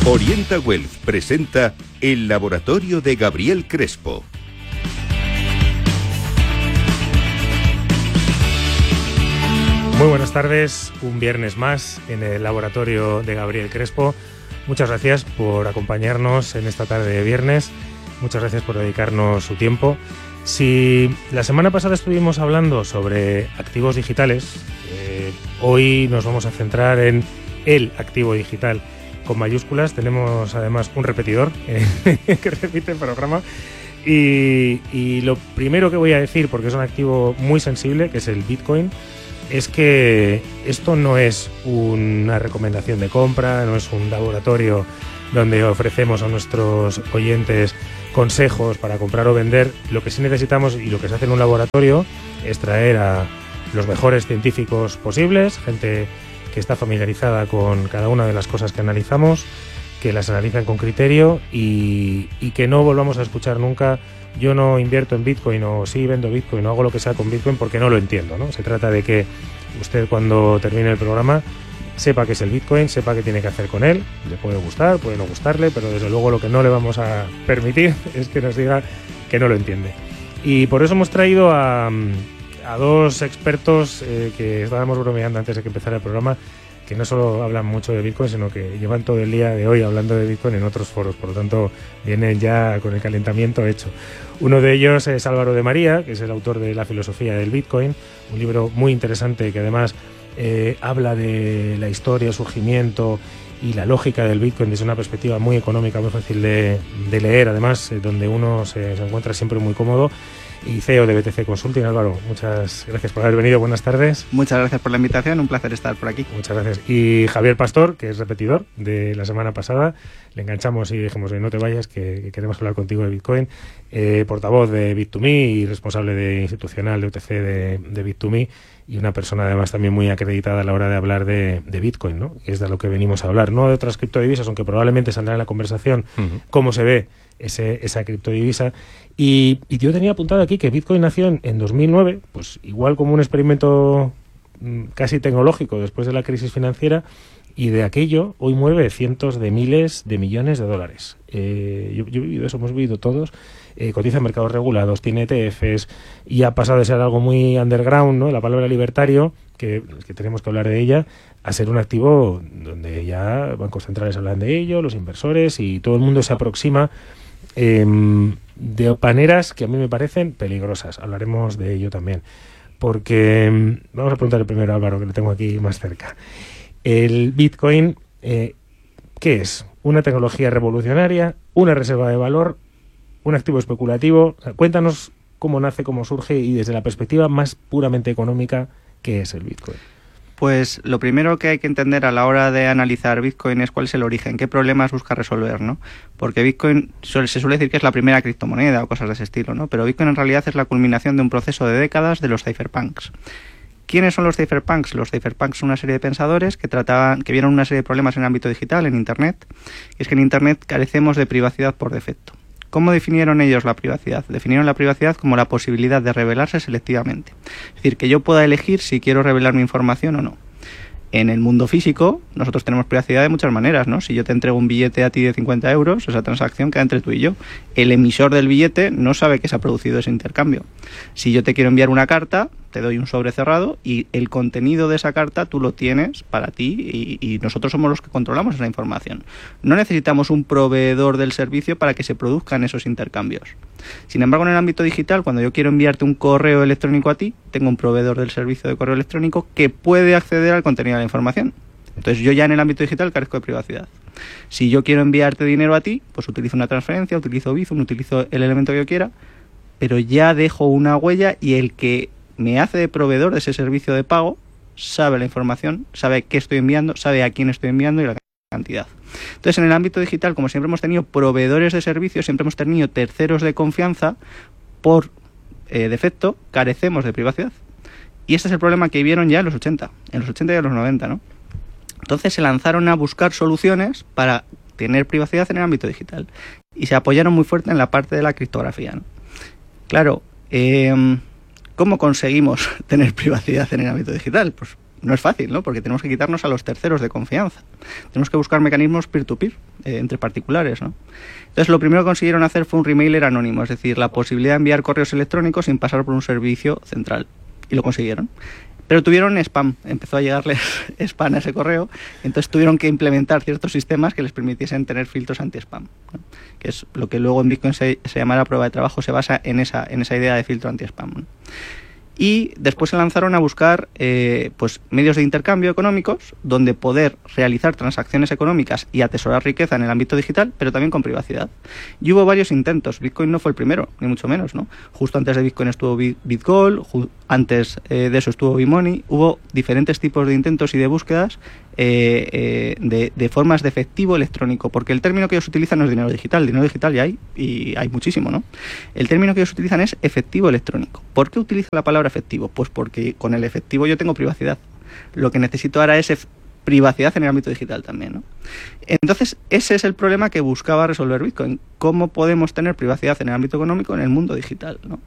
Orienta Wealth presenta El Laboratorio de Gabriel Crespo. Muy buenas tardes, un viernes más en el Laboratorio de Gabriel Crespo. Muchas gracias por acompañarnos en esta tarde de viernes, muchas gracias por dedicarnos su tiempo. Si la semana pasada estuvimos hablando sobre activos digitales, hoy nos vamos a centrar en el activo digital con mayúsculas. Tenemos además un repetidor que repite el programa. Y lo primero que voy a decir, porque es un activo muy sensible, que es el Bitcoin, es que esto no es una recomendación de compra, no es un laboratorio donde ofrecemos a nuestros oyentes consejos para comprar o vender. Lo que sí necesitamos y lo que se hace en un laboratorio es traer a los mejores científicos posibles, gente que está familiarizada con cada una de las cosas que analizamos, que las analizan con criterio y que no volvamos a escuchar nunca: yo no invierto en Bitcoin, o sí vendo Bitcoin, o hago lo que sea con Bitcoin porque no lo entiendo, ¿no? Se trata de que usted, cuando termine el programa, sepa qué es el Bitcoin, sepa qué tiene que hacer con él. Le puede gustar, puede no gustarle, pero desde luego lo que no le vamos a permitir es que nos diga que no lo entiende. Y por eso hemos traído a dos expertos que estábamos bromeando antes de que empezara el programa, que no solo hablan mucho de Bitcoin, sino que llevan todo el día de hoy hablando de Bitcoin en otros foros, por lo tanto vienen ya con el calentamiento hecho. Uno de ellos es Álvaro de María, que es el autor de La filosofía del Bitcoin, un libro muy interesante que además habla de la historia, el surgimiento y la lógica del Bitcoin desde una perspectiva muy económica, muy fácil de leer, además donde uno se encuentra siempre muy cómodo. Y CEO de BTC Consulting. Álvaro, muchas gracias por haber venido, buenas tardes. Muchas gracias por la invitación, un placer estar por aquí. Muchas gracias. Y Javier Pastor, que es repetidor de la semana pasada, le enganchamos y dijimos: no te vayas, que queremos hablar contigo de Bitcoin, portavoz de Bit2Me y responsable de institucional de OTC de Bit2Me, y una persona además también muy acreditada a la hora de hablar de Bitcoin, ¿no? Que es de lo que venimos a hablar, no de otras criptodivisas, aunque probablemente saldrá en la conversación cómo se ve esa criptodivisa. Y yo tenía apuntado aquí que Bitcoin nació en 2009, pues igual como un experimento casi tecnológico después de la crisis financiera, y de aquello hoy mueve cientos de miles de millones de dólares. Yo he vivido eso, hemos vivido todos. Cotiza en mercados regulados, tiene ETFs y ha pasado de ser algo muy underground, ¿no? La palabra libertario, que tenemos que hablar de ella, a ser un activo donde ya bancos centrales hablan de ello, los inversores, y todo el mundo se aproxima de maneras que a mí me parecen peligrosas. Hablaremos de ello también, porque vamos a preguntarle primero a Álvaro, que lo tengo aquí más cerca. El Bitcoin, ¿qué es? ¿Una tecnología revolucionaria? ¿Una reserva de valor? ¿Un activo especulativo? O sea, cuéntanos cómo nace, cómo surge, y desde la perspectiva más puramente económica, ¿qué es el Bitcoin? Pues lo primero que hay que entender a la hora de analizar Bitcoin es cuál es el origen, qué problemas busca resolver, ¿no? Porque Bitcoin se suele decir que es la primera criptomoneda o cosas de ese estilo, ¿no? Pero Bitcoin en realidad es la culminación de un proceso de décadas de los cypherpunks. ¿Quiénes son los cypherpunks? Los cypherpunks son una serie de pensadores que vieron una serie de problemas en el ámbito digital, en Internet. Y es que en Internet carecemos de privacidad por defecto. ¿Cómo definieron ellos la privacidad? Definieron la privacidad como la posibilidad de revelarse selectivamente. Es decir, que yo pueda elegir si quiero revelar mi información o no. En el mundo físico, nosotros tenemos privacidad de muchas maneras, ¿no? Si yo te entrego un billete a ti de 50 euros, esa transacción queda entre tú y yo. El emisor del billete no sabe que se ha producido ese intercambio. Si yo te quiero enviar una carta, te doy un sobre cerrado y el contenido de esa carta tú lo tienes para ti y nosotros somos los que controlamos esa información. No necesitamos un proveedor del servicio para que se produzcan esos intercambios. Sin embargo, en el ámbito digital, cuando yo quiero enviarte un correo electrónico a ti, tengo un proveedor del servicio de correo electrónico que puede acceder al contenido de la información. Entonces yo ya en el ámbito digital carezco de privacidad. Si yo quiero enviarte dinero a ti, pues utilizo una transferencia, utilizo Bizum, utilizo el elemento que yo quiera, pero ya dejo una huella y el que me hace de proveedor de ese servicio de pago sabe la información, sabe qué estoy enviando, sabe a quién estoy enviando y la cantidad. Entonces, en el ámbito digital, como siempre hemos tenido proveedores de servicios, siempre hemos tenido terceros de confianza, por defecto carecemos de privacidad. Y este es el problema que vieron ya en los 80 y en los 90, ¿no? Entonces se lanzaron a buscar soluciones para tener privacidad en el ámbito digital y se apoyaron muy fuerte en la parte de la criptografía, ¿no? Claro, ¿cómo conseguimos tener privacidad en el ámbito digital? Pues no es fácil, ¿no? Porque tenemos que quitarnos a los terceros de confianza. Tenemos que buscar mecanismos peer-to-peer, entre particulares, ¿no? Entonces, lo primero que consiguieron hacer fue un remailer anónimo, es decir, la posibilidad de enviar correos electrónicos sin pasar por un servicio central. Y lo consiguieron. Pero tuvieron spam, empezó a llegarles spam a ese correo, entonces tuvieron que implementar ciertos sistemas que les permitiesen tener filtros anti-spam, ¿no? Que es lo que luego en Bitcoin se llama la prueba de trabajo, se basa en esa idea de filtro anti-spam, ¿no? Y después se lanzaron a buscar pues medios de intercambio económicos donde poder realizar transacciones económicas y atesorar riqueza en el ámbito digital, pero también con privacidad. Y hubo varios intentos. Bitcoin no fue el primero, ni mucho menos, ¿no? Justo antes de Bitcoin estuvo BitGold, antes de eso estuvo Bmoney. Hubo diferentes tipos de intentos y de búsquedas de formas de efectivo electrónico, porque el término que ellos utilizan no es dinero digital ya hay, y hay muchísimo, ¿no? El término que ellos utilizan es efectivo electrónico. ¿Por qué utiliza la palabra efectivo? Pues porque con el efectivo yo tengo privacidad. Lo que necesito ahora es privacidad en el ámbito digital también, ¿no? Entonces, ese es el problema que buscaba resolver Bitcoin. ¿Cómo podemos tener privacidad en el ámbito económico en el mundo digital, ¿no?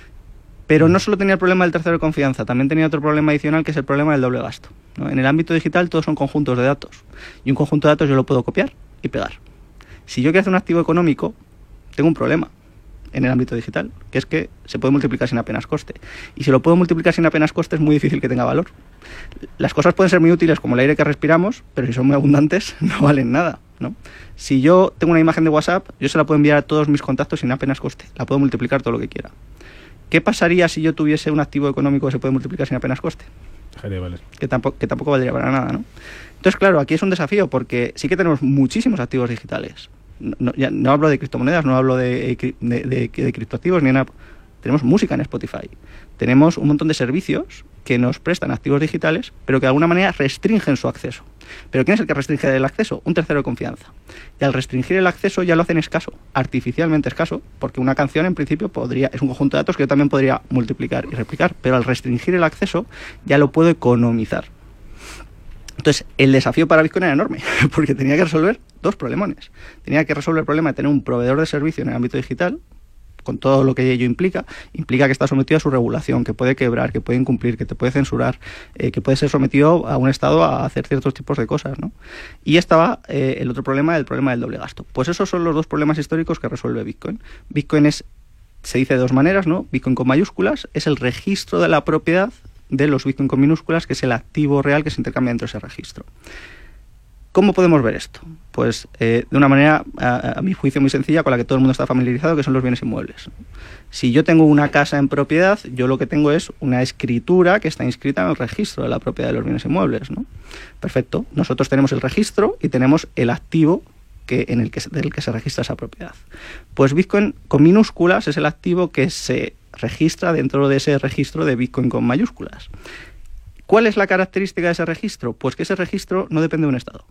Pero no solo tenía el problema del tercero de confianza, también tenía otro problema adicional, que es el problema del doble gasto, ¿no? En el ámbito digital todos son conjuntos de datos, y un conjunto de datos yo lo puedo copiar y pegar. Si yo quiero hacer un activo económico, tengo un problema en el ámbito digital, que es que se puede multiplicar sin apenas coste. Y si lo puedo multiplicar sin apenas coste, es muy difícil que tenga valor. Las cosas pueden ser muy útiles, como el aire que respiramos, pero si son muy abundantes, no valen nada, ¿no? Si yo tengo una imagen de WhatsApp, yo se la puedo enviar a todos mis contactos sin apenas coste. La puedo multiplicar todo lo que quiera. ¿Qué pasaría si yo tuviese un activo económico que se puede multiplicar sin apenas coste? Que tampoco valdría para nada, ¿no? Entonces, claro, aquí es un desafío, porque sí que tenemos muchísimos activos digitales. No hablo de criptomonedas, no hablo de criptoactivos ni nada. Tenemos música en Spotify. Tenemos un montón de servicios que nos prestan activos digitales, pero que de alguna manera restringen su acceso. ¿Pero quién es el que restringe el acceso? Un tercero de confianza. Y al restringir el acceso ya lo hacen escaso, artificialmente escaso, porque una canción en principio es un conjunto de datos que yo también podría multiplicar y replicar, pero al restringir el acceso ya lo puedo economizar. Entonces, el desafío para Bitcoin era enorme, porque tenía que resolver dos problemones. Tenía que resolver el problema de tener un proveedor de servicio en el ámbito digital, con todo lo que ello implica que está sometido a su regulación, que puede quebrar, que puede incumplir, que te puede censurar, que puede ser sometido a un Estado a hacer ciertos tipos de cosas, ¿no? Y estaba el otro problema, el problema del doble gasto. Pues esos son los dos problemas históricos que resuelve Bitcoin. Bitcoin se dice de dos maneras, ¿no? Bitcoin con mayúsculas es el registro de la propiedad de los Bitcoin con minúsculas, que es el activo real que se intercambia dentro de ese registro. ¿Cómo podemos ver esto? Pues de una manera, a mi juicio, muy sencilla, con la que todo el mundo está familiarizado, que son los bienes inmuebles. Si yo tengo una casa en propiedad, yo lo que tengo es una escritura que está inscrita en el registro de la propiedad de los bienes inmuebles, ¿no? Perfecto. Nosotros tenemos el registro y tenemos el activo del que se registra esa propiedad. Pues Bitcoin con minúsculas es el activo que se registra dentro de ese registro de Bitcoin con mayúsculas. ¿Cuál es la característica de ese registro? Pues que ese registro no depende de un Estado.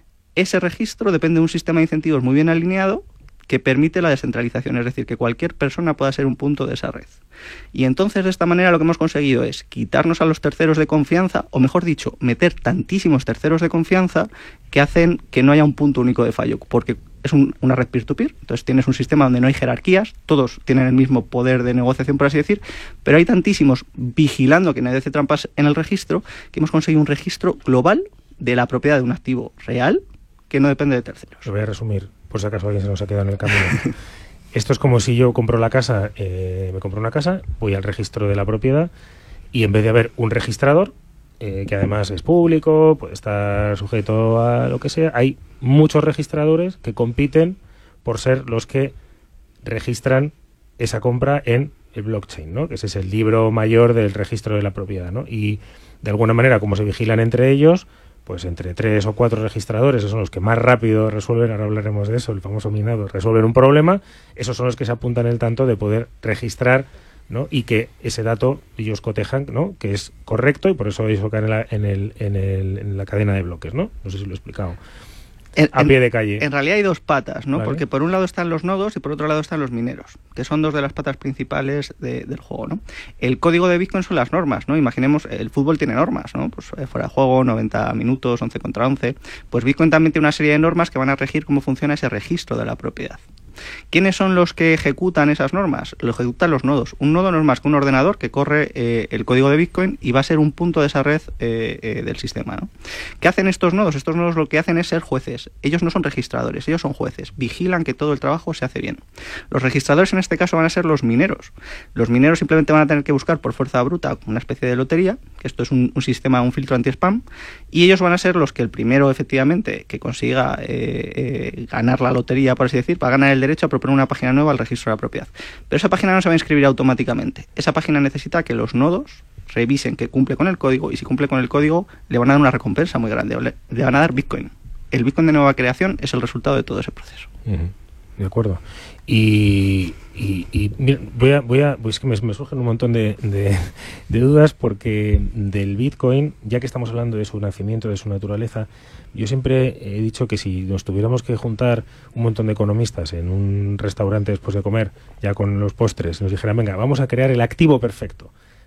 Ese registro depende de un sistema de incentivos muy bien alineado que permite la descentralización, es decir, que cualquier persona pueda ser un punto de esa red. Y entonces, de esta manera, lo que hemos conseguido es quitarnos a los terceros de confianza, o mejor dicho, meter tantísimos terceros de confianza que hacen que no haya un punto único de fallo, porque es una red peer-to-peer, entonces tienes un sistema donde no hay jerarquías, todos tienen el mismo poder de negociación, por así decir, pero hay tantísimos vigilando que nadie hace trampas en el registro, que hemos conseguido un registro global de la propiedad de un activo real que no depende de terceros. Lo voy a resumir, por si acaso alguien se nos ha quedado en el camino. Esto es como si yo compro la casa, me compro una casa, voy al registro de la propiedad y en vez de haber un registrador, que además es público, puede estar sujeto a lo que sea, hay muchos registradores que compiten por ser los que registran esa compra en el blockchain, ¿no? Que ese es el libro mayor del registro de la propiedad, ¿no? Y de alguna manera, como se vigilan entre ellos, pues entre 3 o 4 registradores, esos son los que más rápido resuelven, ahora hablaremos de eso, el famoso minado, resuelven un problema, esos son los que se apuntan el tanto de poder registrar, ¿no? Y que ese dato ellos cotejan, ¿no? Que es correcto y por eso eso cae en la cadena de bloques, ¿no? No sé si lo he explicado. A pie de calle. En realidad hay dos patas, ¿no? ¿Vale? Porque por un lado están los nodos y por otro lado están los mineros, que son dos de las patas principales del juego, ¿no? El código de Bitcoin son las normas, ¿no? Imaginemos, el fútbol tiene normas, ¿no? Pues fuera de juego, 90 minutos, 11 contra 11. Pues Bitcoin también tiene una serie de normas que van a regir cómo funciona ese registro de la propiedad. ¿Quiénes son los que ejecutan esas normas? Lo ejecutan los nodos. Un nodo no es más que un ordenador que corre el código de Bitcoin y va a ser un punto de esa red del sistema, ¿no? ¿Qué hacen estos nodos? Estos nodos lo que hacen es ser jueces. Ellos no son registradores, ellos son jueces. Vigilan que todo el trabajo se hace bien. Los registradores en este caso van a ser los mineros. Los mineros simplemente van a tener que buscar por fuerza bruta una especie de lotería, que esto es un sistema, un filtro anti-spam, y ellos van a ser los que el primero, efectivamente, que consiga ganar la lotería, por así decir, va a ganar el derecho a proponer una página nueva al registro de la propiedad. Pero esa página no se va a inscribir automáticamente. Esa página necesita que los nodos revisen que cumple con el código, y si cumple con el código le van a dar una recompensa muy grande, le van a dar Bitcoin. El Bitcoin de nueva creación es el resultado de todo ese proceso. De acuerdo. Y mira, es que me surgen un montón de dudas, porque del Bitcoin, ya que estamos hablando de su nacimiento, de su naturaleza, yo siempre he dicho que si nos tuviéramos que juntar un montón de economistas en un restaurante después de comer, ya con los postres, nos dijeran, venga, vamos a crear el activo perfecto.